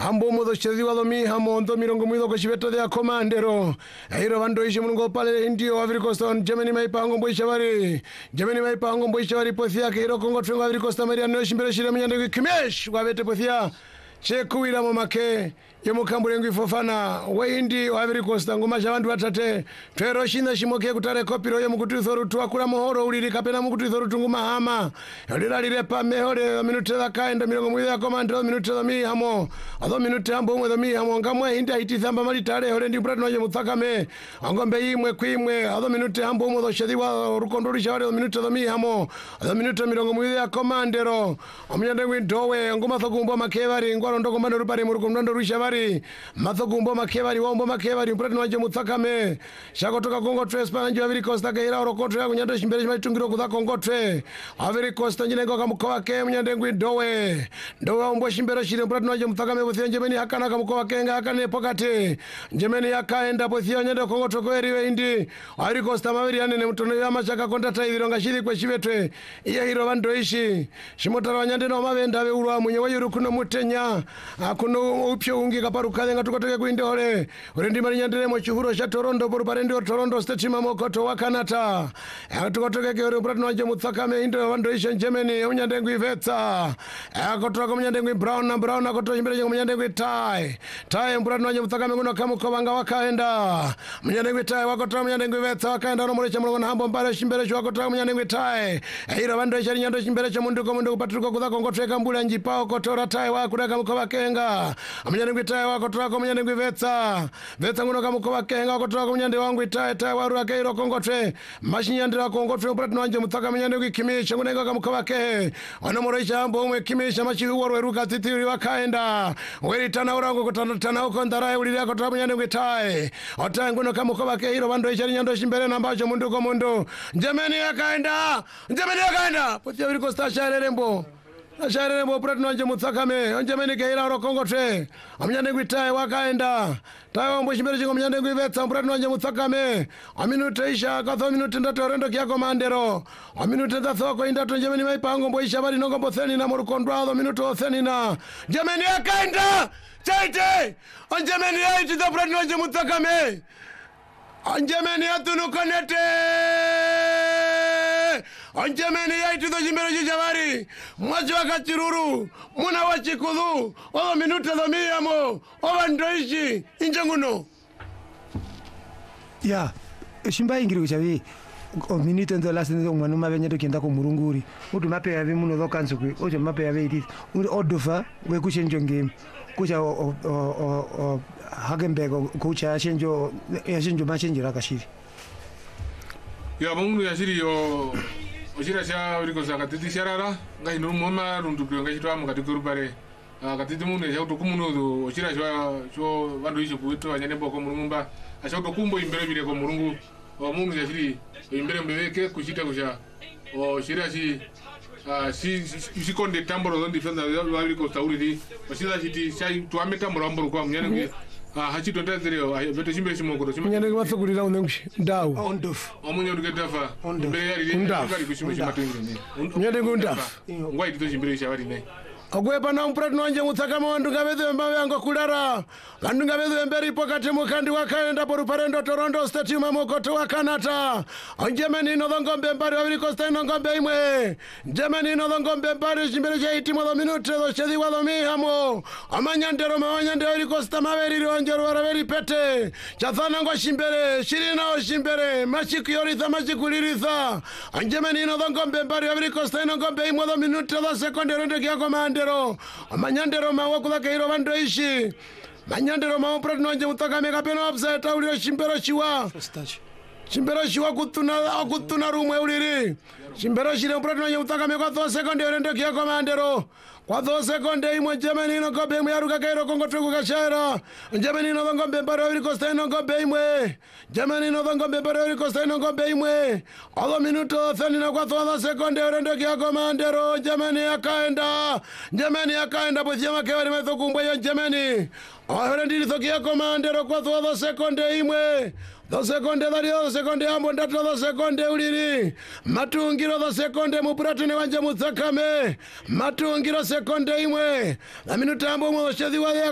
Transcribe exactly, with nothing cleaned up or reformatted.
hambo modo chezi walo mi hamondo mirongo mwido ko chiveto ya komandero airo vando ishi mungo pale ndio Ivory Coast Germany maipango mboisha bari Germany maipango mboisha bari pothia kero Kongo twengo Ivory Coast Maria no shimbere shire munyande kimesh wabete pothia chekuira momake yomukambure ngifofana weindi Ivory Coast ngoma jabantu batate twero shinda shimoke kutare kopiro yomukutithoru twakura mohoro uliri kapena mukutithoru tunguma hama yodira lire pa mehore minute za kaenda mirongo mwili ya komandro minute za mi hamo ado minute ambo mwe mi hamo ngamwe hinda itithamba mali tare hore ndi brad noje mutakame ngombe imwe kwimwe ado minute ambo mwe shediwa rukondori shawari minute za mi hamo ado minute mirongo mwili ya komandero omyande windowe ngoma thogumbo makevari ngwaro ndoko mando rupari murukondo rushavari mathogumbo makevari wombo makevari brad noje mutakame shakotoka Kongo Trespa nje Ivory Coast kaira orokoto ya kunyanda shimbere matungiro kuza Kongo Tre Ivory Coast njine ngoka mkoa ke mnyande ngwidowe ndowe ombo shimbere shire brad noje mutakame buthia njemeni hakana kamkoa kenga hakane pokate njemeni yakaenda buthia nyande Kongo tokoeriwe indi Ivory Coast maviri ane ne mutono ya machaka konta taivironga shiri kwe shivetwe iya hiro vando ishi shimotara wanyande no mavenda ve urwa munye wayuru kuno mutenya kuno upyo ungi kaparuka nga tukotoke kuinde hore urendi mari nyandere mo chihuro sha Toronto por parendi Toronto state mamokoto wa Canada tukotoke ke brad noje mutakame indo vando ishi Germany unyande ngwivetsa akotoka munyande ngwi brown na brown akotoka shimbere munyande ngwi tai tai brad noje mutakame ngono kamuko banga wakaenda munyande ngwi tai wakotoka munyande ngwi vetsa wakaenda no molecha mulongo hambo mbale shimbere shwa akotoka munyande ngwi tai iro vando ishi nyando shimbere cha mundu ko mundu patruko kuza Kongo Treka mbula njipao kotora tai wa kudaka muko bakenga munyande ngwi tai wakotoka ko munyande ngwi vetsa vetsa ngono kamuko bakenga wakotoka ko munyande wangu tai tai waru akairo Kongo Tre mashinyande wa Kongo Tre brad noje mutakame munyande ngwi kimisha ngunenga kamuko bake ono molecha hambo mwe kimisha machi woro ruka titiri wakaenda weri tana urango kutana tana uko ndara uri yako tabu nyande ngwitai otangu no kamuko bake hiro bando ishari nyando shimbere nambacho mundu ko mundu Germany yakaenda Germany yakaenda potia Ivory Coast sharerembo sharerembo brad noje mutakame Germany ke hiro Kongo Tre amnyande ngwitai wakaenda tayo ombo shimbere chingo mnyande ngwivetsa brad noje mutakame aminute isha ka tho minute ndatorendo kyako mandero aminute za thoko indato Germany maipango mbo isha bali nongombo theni na murukondwa minuto theni na Germany yakaenda chaite on Germany yaiti the brad noje mutakame on Germany atunu konete on Germany yaiti the jimbero jabari mwaji wakachiruru muna wachikudu owa minuto za miyamo owa ndoishi injanguno ya shimba ingiri kuchavi o minute ndo last ndo mwana mabenye to kenda ko murunguri udu mape yave muno zo kanso kwe ojo mape yave iti uri odofa we kushenjo game kucha o o o Hagenberg kucha shenjo ya shenjo machenjira kashiri ya mungu ya shiri yo oshira sha uriko sakatiti sharara ngai no moma rundu kyo ngai twa mukati kurupare katiti mungu ya to kumuno do oshira sha sho vandu isho kuito anyane boko murumba asho to kumbo imbere bire ko murungu o mungu ya shiri imbere mbeke kushita kusha o shira shi si si konde tamboro don defender ya uriko tauridi oshira shiti sai tuame tamboro amboro kwa mnyane ah hachi tondazero beto shimbere shimoko munyande ngwathugurira unengshi ndawo ondof omunyo ndukedafa imbere yari ngari kushimbe shimatengire munyande ngundaf ngwa itito shimbere shabari ne ogwepa na mprat noje mutakama wandu ngabedhe mbawe yango kulara vandu ngabedhe mberi pokati mukandi wakaenda poru parendo Toronto State mamokoto wa Canada Germany no ngombe mbari Ivory Coast no ngombe imwe Germany no ngombe mbari shimbere cha itimo do minute do chedi wa mi hamo amanyandero mawanyande Ivory Coast maveri ronjero waraveri pete chathana ngo shimbere shirina o shimbere machikuyoritha machikuliriza Germany no ngombe mbari Ivory Coast no ngombe imwe do minute do sekonde rende kyako mande amanyandero mawakuza keiro vando ishi manyandero maomprat noje mutakame kapena upside auliyo shimbero shiwa shimbero shiwa kutuna akutuna rumwe uliri shimbero shire mprat noje mutakame kwa tho sekonde rende kyako mandero kwa tho sekonde imwe Germany no gobe imwe yaruka keiro Kongo Treka kashara Germany no ngombe mbaro Ivory Coast no ngombe imwe Germany no ngombe mbaro Ivory Coast no ngombe imwe alo minuto thani na kwa tho sekonde rende kyako mandero Germany yakaenda Germany yakaenda bothia makevari methokumbwa yo Germany ahora ndiri thokia komandero kwa tho sekonde imwe do sekonde dario sekonde ambo ndato do sekonde uliri matungiro do sekonde mupratune wanje mutsakame matungiro sekonde imwe na minuto ambo mwoshedhi wa